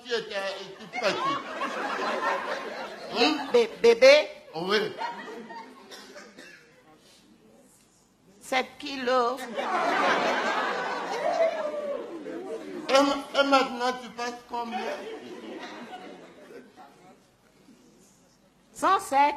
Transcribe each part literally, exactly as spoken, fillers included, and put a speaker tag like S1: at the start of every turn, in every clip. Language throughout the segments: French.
S1: tu étais toute petite? Hum?
S2: Bé bébé?
S1: Oui.
S2: sept kilos.
S1: Et, et maintenant, tu pèses combien?
S2: cent sept.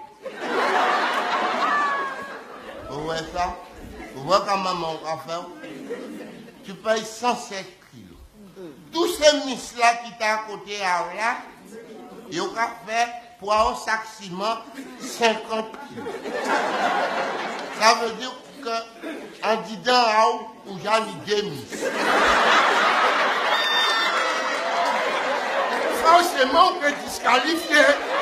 S1: Vous voyez ça? Vous voyez quand maman va faire? Tu payes cent sept kilos. Tous ces miss-là qui t'ont à côté là, ils ont fait pour un sac ciment cinquante kilos. Ça veut dire que en disant où j'en ai deux miss. Forcément, on peut disqualifier.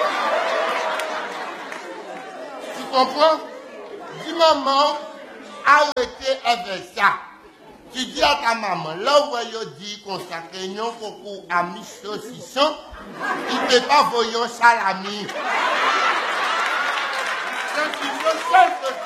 S1: Tu comprends? Dis maman, arrêtez avec ça. Tu dis à ta maman, là où elle dit qu'on s'accroche beaucoup à mis saucisson, il ne peut pas voyer salami. Donc il faut faire ça.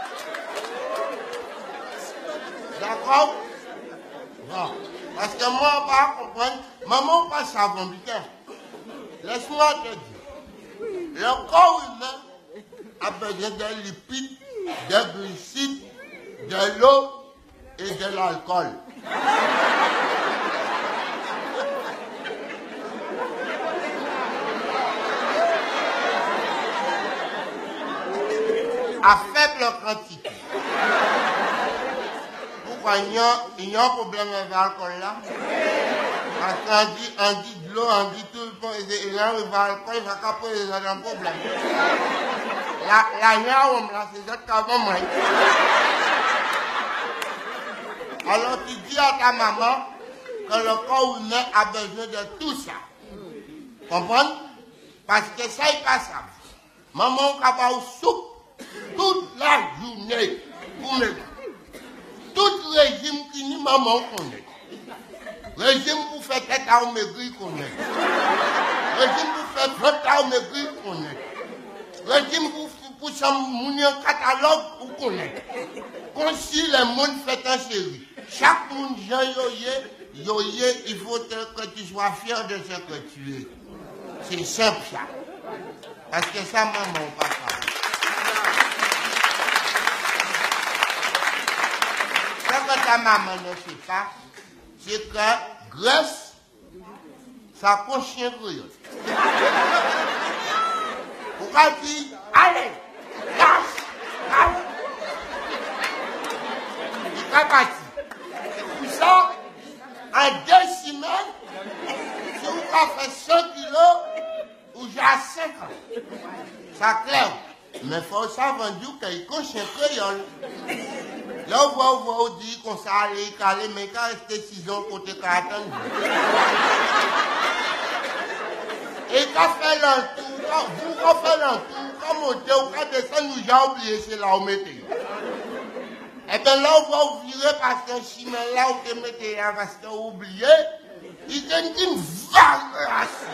S1: D'accord? Bon. Parce que moi, on va comprendre. Maman, pas savon, putain. Laisse-moi te dire. Le corps humain a besoin de lipides, de glucides, de l'eau et de l'alcool. À faible quantité. Pourquoi il y a, il y a un problème avec l'alcool là? Parce qu'on dit, on dit de l'eau, on dit tout le monde, il y a un alcool, il va pas poser un problème. La, la yaoum là, c'est ça qu'avant moi. Alors tu dis à ta maman que le corps humain a besoin de tout ça. Comprends? Parce que ça, il passe ça. Maman, on va au soupe toute la journée pour me. Tout régime qui ni maman connaît. Régime pour faire tête à maigrir connaît. Régime pour faire flotte à maigrir connaît. Régime pour pour s'amener un catalogue pour connaître. Quand si le monde fait un série, chaque monde Jean yoye, yoye, il faut que tu sois fier de ce que tu es. C'est simple ça. Parce que ça, maman, papa. Ce que ta maman ne sait pas, c'est que Grèce, ça conscient créole. Pourquoi dire, allez, lâche, lâche. Il est parti. C'est pour ça, en deux semaines, si vous avez fait cent kilos, ou j'ai cinquante. Ça clair. Mais il faut savoir qu'il est conscient créole. Là, on va vous dire qu'on s'est allé caler, mais quand rester six ans côté quarante. Et quand fait l'entour, vous quand fait l'entour, quand montez ou quand descendez, nous j'ai oublié, c'est là où mettez. Et bien là, on va vous virer parce que si mais là où vous mettez, parce que vous oubliez, il y a une variation.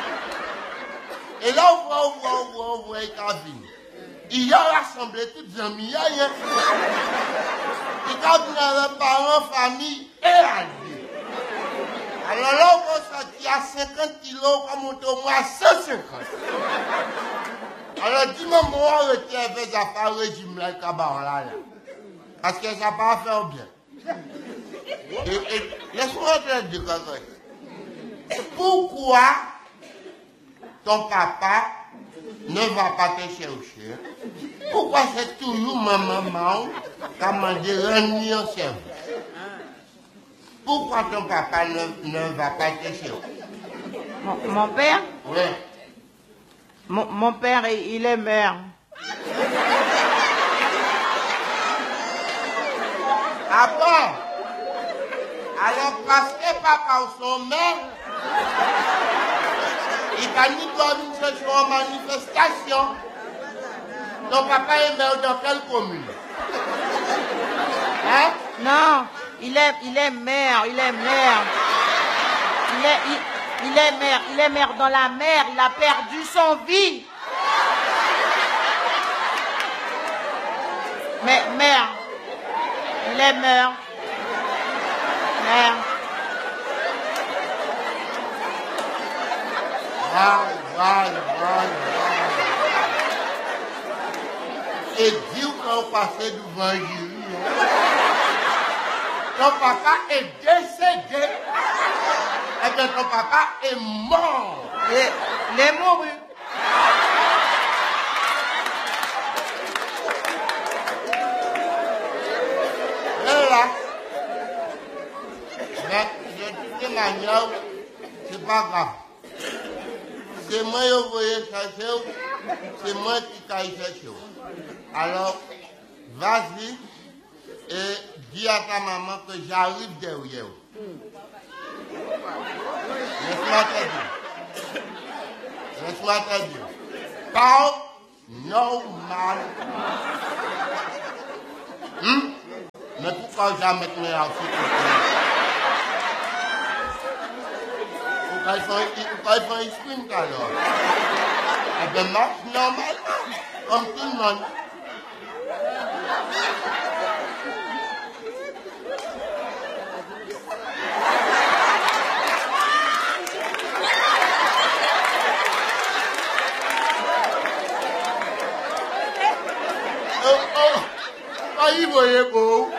S1: Et là, on va vous voir, on va vous voir, cabine. Il a rassemblé toutes les amis, il a rien. Il a dit parents, famille et alliés. Alors là, on va sortir à cinquante kilos, on va monter au moins à cent cinquante. Alors dis-moi, moi, on retient avec un régime là, là, là. Parce que ça va pas faire bien. Et, et laisse-moi te dire quelque chose. Pourquoi ton papa ne va pas te chercher? Pourquoi c'est toujours ma maman qui a demandé de rendre au service? Pourquoi ton papa ne, ne va pas te chercher?
S2: Mon, mon père?
S1: Oui.
S2: Mon, mon père, il est maire.
S1: Ah bon? Alors parce que papa ou son maire, il va nous donner une session en manifestation. Ton papa est maire dans quelle commune? Hein?
S2: Non, il est, il est maire, il est maire. Il est, il, il est maire, il est maire dans la mer, il a perdu son vie. Mais maire, il est maire. Maire.
S1: Voilà, voilà, voilà. Et dire qu'on passait devant Julie. Ton papa est décédé. Eh bien, ton papa est mort.
S2: Et il est mouru.
S1: Et là, mais de toute manière, c'est pas grave. C'est moi qui voulais chercher, c'est moi qui t'ai cherché. Alors, vas-y et dis à ta maman que j'arrive derrière. Laisse-moi te dire. Laisse-moi te dire. Parle normal. Hum? Mais pourquoi jamais te mettre en Pourquoi ils font un sprint alors? Eh bien, marche normal, comme tout le monde. Oh, oh, oh, il voyait beau.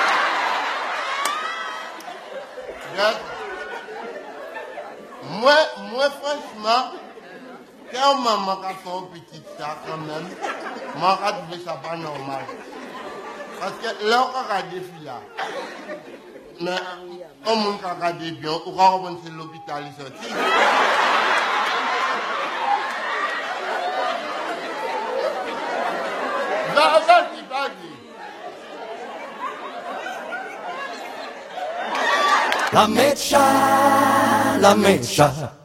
S1: Moi, moi, franchement, quand maman a fait un petit ça quand même, moi, je trouve ça pas normal. Parce que là, on a des filles là. Mais, comme on a regardé bien, on va reprendre l'hôpital ici. Vas-y, vas-y.
S3: La mecha, la mecha.